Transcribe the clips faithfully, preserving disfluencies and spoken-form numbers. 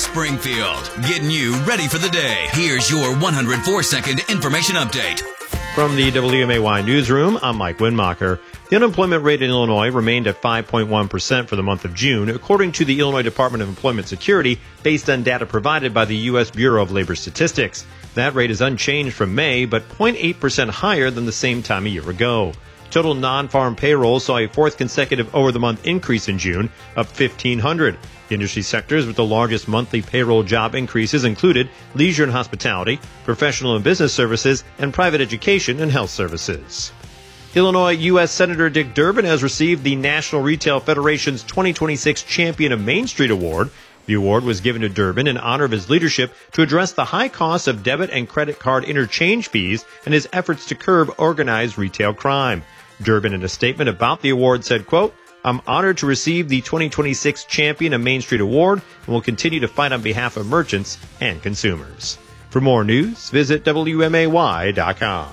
Springfield, getting you ready for the day. Here's your one hundred four second information update. From the W M A Y newsroom, I'm Mike Winmacher. The unemployment rate in Illinois remained at five point one percent for the month of June, according to the Illinois Department of Employment Security, based on data provided by the U S Bureau of Labor Statistics. That rate is unchanged from May, but zero point eight percent higher than the same time a year ago. Total non-farm payroll saw a fourth consecutive over-the-month increase in June, up fifteen hundred. The industry sectors with the largest monthly payroll job increases included leisure and hospitality, professional and business services, and private education and health services. Illinois U S Senator Dick Durbin has received the National Retail Federation's twenty twenty-six Champion of Main Street Award. The award was given to Durbin in honor of his leadership to address the high costs of debit and credit card interchange fees and his efforts to curb organized retail crime. Durbin, in a statement about the award, said, quote, "I'm honored to receive the twenty twenty-six Champion of Main Street Award and will continue to fight on behalf of merchants and consumers." For more news, visit W M A Y dot com.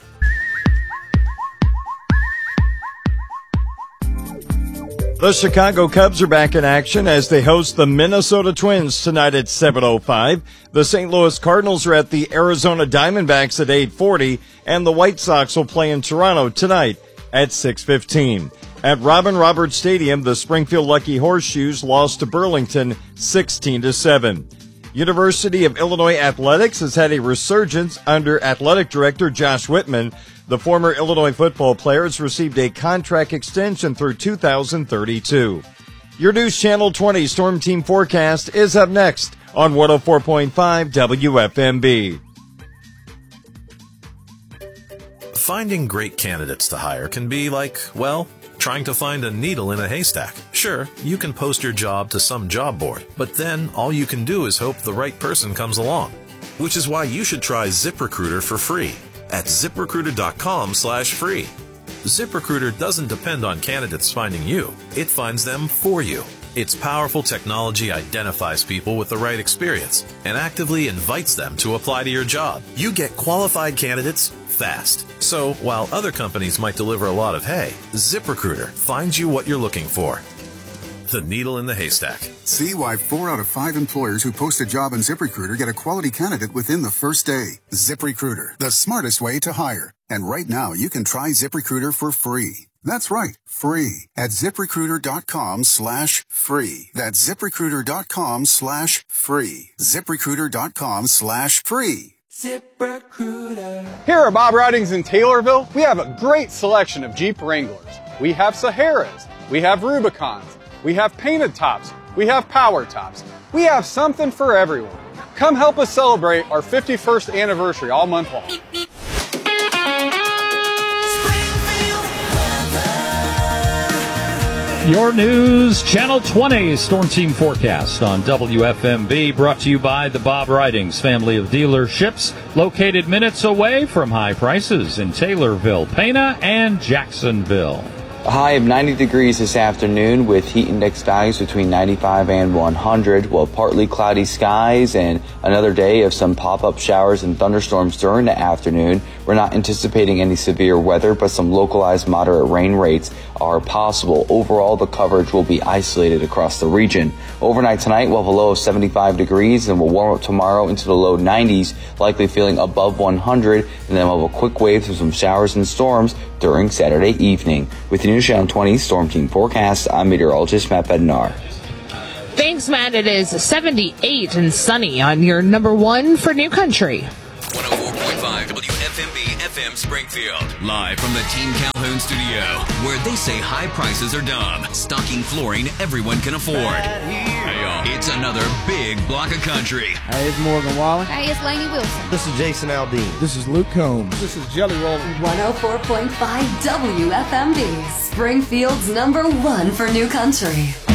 The Chicago Cubs are back in action as they host the Minnesota Twins tonight at seven oh five. The Saint Louis Cardinals are at the Arizona Diamondbacks at eight forty, and the White Sox will play in Toronto tonight at six fifteen. At Robin Roberts Stadium, the Springfield Lucky Horseshoes lost to Burlington sixteen to seven. University of Illinois Athletics has had a resurgence under athletic director Josh Whitman. The former Illinois football player has received a contract extension through two thousand thirty-two. Your News Channel twenty Storm Team Forecast is up next on one oh four point five W F M B. Finding great candidates to hire can be like, well, trying to find a needle in a haystack. Sure, you can post your job to some job board, but then all you can do is hope the right person comes along. Which is why you should try ZipRecruiter for free at ZipRecruiter.com slash free. ZipRecruiter doesn't depend on candidates finding you. It finds them for you. Its powerful technology identifies people with the right experience and actively invites them to apply to your job. You get qualified candidates fast. So while other companies might deliver a lot of hay, ZipRecruiter finds you what you're looking for. The needle in the haystack. See why four out of five employers who post a job on ZipRecruiter get a quality candidate within the first day. ZipRecruiter, the smartest way to hire. And right now, you can try ZipRecruiter for free. That's right, free at ZipRecruiter.com slash free. That's ZipRecruiter.com slash free. ZipRecruiter.com slash free. ZipRecruiter. Here at Bob Ridings in Taylorville, we have a great selection of Jeep Wranglers. We have Saharas. We have Rubicons. We have painted tops. We have power tops. We have something for everyone. Come help us celebrate our fifty-first anniversary all month long. Your News Channel twenty Storm Team Forecast on W F M B, brought to you by the Bob Ridings family of dealerships, located minutes away from high prices in Taylorville, Pana, and Jacksonville. A high of ninety degrees this afternoon with heat index values between ninety-five and one hundred. Well, partly cloudy skies and another day of some pop-up showers and thunderstorms during the afternoon. We're not anticipating any severe weather, but some localized moderate rain rates are possible. Overall, the coverage will be isolated across the region. Overnight tonight, we'll have a low of seventy-five degrees, and we'll warm up tomorrow into the low nineties, likely feeling above one hundred, and then we'll have a quick wave through some showers and storms during Saturday evening. With the News Channel twenty Storm Team Forecast, I'm meteorologist Matt Bednar. Thanks, Matt. It is seventy-eight and sunny on your number one for New Country. one oh four point five W F M B F M Springfield. Live from the Team Calhoun studio, where they say high prices are dumb. Stocking flooring everyone can afford. Hey, y'all. It's another big block of country. Hey, it's Morgan Wallen. Hey, it's Lainey Wilson. This is Jason Aldean. This is Luke Combs. This is Jelly Roll. one oh four point five W F M B, Springfield's number one for New Country.